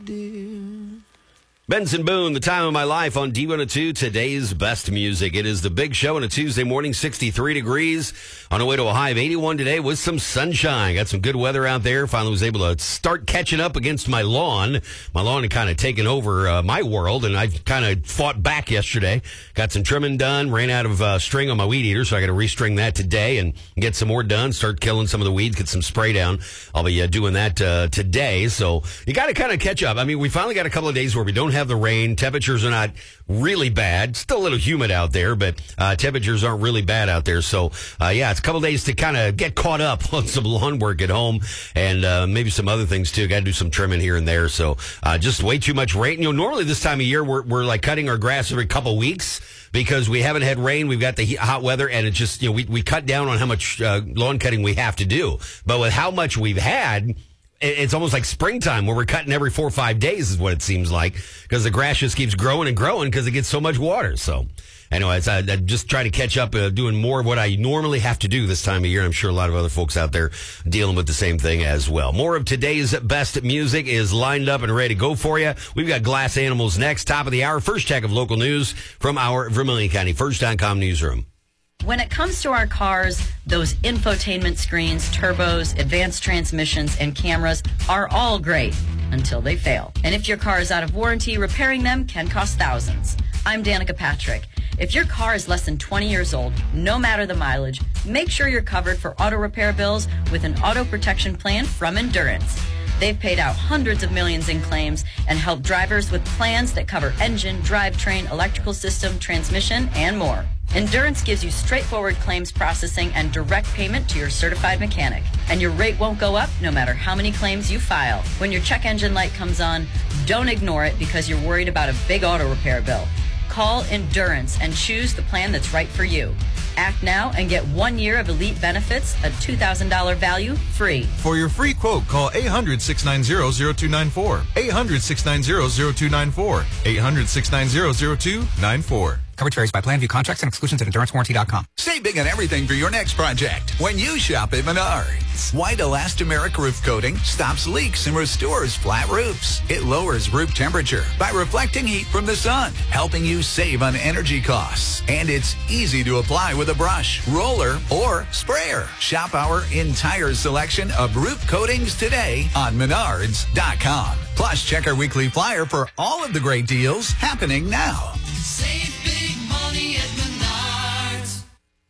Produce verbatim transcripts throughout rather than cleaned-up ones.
Benson Boone, The Time of My Life on D one oh two, today's best music. It is the big show on a Tuesday morning, sixty-three degrees, on the way to a high of eighty-one today with some sunshine. Got some good weather out there. Finally was able to start catching up against my lawn. My lawn had kind of taken over uh, my world, and I kind of fought back yesterday. Got some trimming done, ran out of uh, string on my weed eater, so I got to restring that today and get some more done, start killing some of the weeds, get some spray down. I'll be uh, doing that uh, today, so you got to kind of catch up. I mean, we finally got a couple of days where we don't have the rain. Temperatures are not really bad. Still a little humid out there, but uh, temperatures aren't really bad out there. So, uh, yeah, it's a couple of days to kind of get caught up on some lawn work at home and uh, maybe some other things, too. Got to do some trimming here and there. So, uh, just way too much rain. You know, normally this time of year, we're, we're like cutting our grass every couple weeks because we haven't had rain. We've got the heat, hot weather, and it just, you know, we, we cut down on how much uh, lawn cutting we have to do. But with how much we've had, it's almost like springtime where we're cutting every four or five days is what it seems like because the grass just keeps growing and growing because it gets so much water. So anyways, I, I just try to catch up uh, doing more of what I normally have to do this time of year. I'm sure a lot of other folks out there dealing with the same thing as well. More of today's best music is lined up and ready to go for you. We've got Glass Animals next, top of the hour. First check of local news from our Vermilion County First dot com newsroom. When it comes to our cars, those infotainment screens, turbos, advanced transmissions, and cameras are all great until they fail. And if your car is out of warranty, repairing them can cost thousands. I'm Danica Patrick. If your car is less than twenty years old, no matter the mileage, make sure you're covered for auto repair bills with an auto protection plan from Endurance. They've paid out hundreds of millions in claims and helped drivers with plans that cover engine, drivetrain, electrical system, transmission, and more. Endurance gives you straightforward claims processing and direct payment to your certified mechanic. And your rate won't go up no matter how many claims you file. When your check engine light comes on, don't ignore it because you're worried about a big auto repair bill. Call Endurance and choose the plan that's right for you. Act now and get one year of elite benefits, a two thousand dollars value, free. For your free quote, call eight hundred, six nine zero, zero two nine four. eight hundred, six nine zero, zero two nine four. eight hundred, six nine zero, zero two nine four. Coverage varies by plan. View contracts and exclusions at endurance warranty dot com. Save big on everything for your next project when you shop at Menards. White Elastomeric Roof Coating stops leaks and restores flat roofs. It lowers roof temperature by reflecting heat from the sun, helping you save on energy costs. And it's easy to apply with a brush, roller, or sprayer. Shop our entire selection of roof coatings today on menards dot com. Plus, check our weekly flyer for all of the great deals happening now. Save big money at Menards.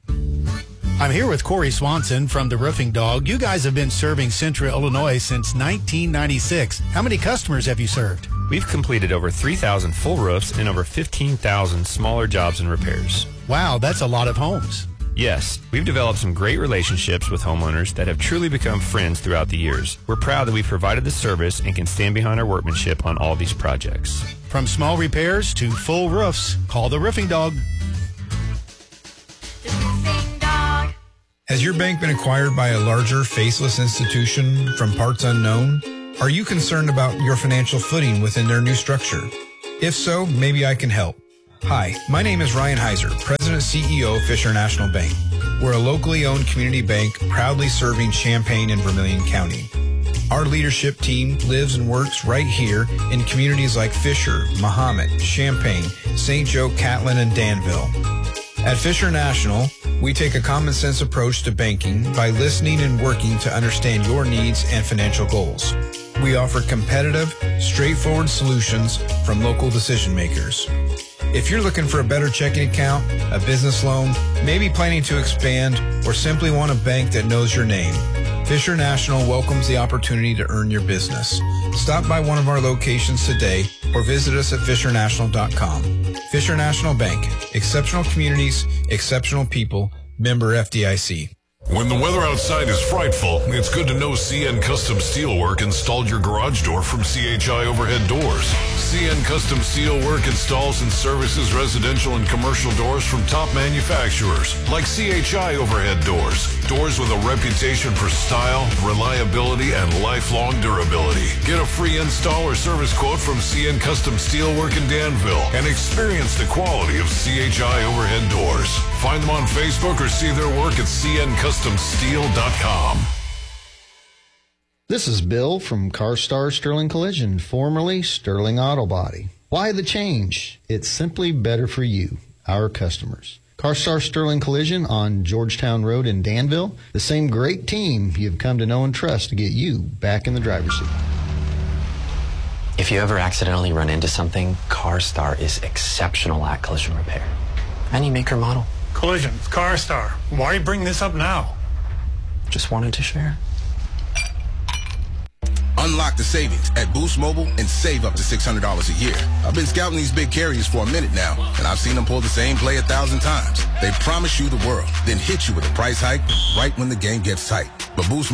I'm here with Corey Swanson from The Roofing Dog. You guys have been serving Central Illinois since nineteen ninety-six. How many customers have you served? We've completed over three thousand full roofs and over fifteen thousand smaller jobs and repairs. Wow, that's a lot of homes. Yes, we've developed some great relationships with homeowners that have truly become friends throughout the years. We're proud that we've provided the service and can stand behind our workmanship on all these projects. From small repairs to full roofs, call The Roofing Dog. The Roofing Dog. Has your bank been acquired by a larger, faceless institution from parts unknown? Are you concerned about your financial footing within their new structure? If so, maybe I can help. Hi, my name is Ryan Heiser, President and C E O of Fisher National Bank. We're a locally owned community bank proudly serving Champaign and Vermilion County. Our leadership team lives and works right here in communities like Fisher, Mahomet, Champaign, Saint Joe, Catlin, and Danville. At Fisher National, we take a common sense approach to banking by listening and working to understand your needs and financial goals. We offer competitive, straightforward solutions from local decision makers. If you're looking for a better checking account, a business loan, maybe planning to expand, or simply want a bank that knows your name, Fisher National welcomes the opportunity to earn your business. Stop by one of our locations today or visit us at fisher national dot com. Fisher National Bank, exceptional communities, exceptional people, member F D I C. When the weather outside is frightful, it's good to know C N Custom Steelwork installed your garage door from C H I Overhead Doors. C N Custom Steelwork installs and services residential and commercial doors from top manufacturers like C H I Overhead Doors. Doors with a reputation for style, reliability, and lifelong durability. Get a free install or service quote from C N Custom Steelwork in Danville and experience the quality of C H I Overhead Doors. Find them on Facebook or see their work at C N Custom Steel dot com. This is Bill from CarStar Sterling Collision, formerly Sterling Auto Body. Why the change? It's simply better for you, our customers. CarStar Sterling Collision on Georgetown Road in Danville, the same great team you've come to know and trust to get you back in the driver's seat. If you ever accidentally run into something, CarStar is exceptional at collision repair. Any maker model. Collision, CarStar. Why bring this up now? Just wanted to share. Unlock the savings at Boost Mobile and save up to six hundred dollars a year. I've been scouting these big carriers for a minute now, and I've seen them pull the same play a thousand times. They promise you the world, then hit you with a price hike right when the game gets tight. But Boost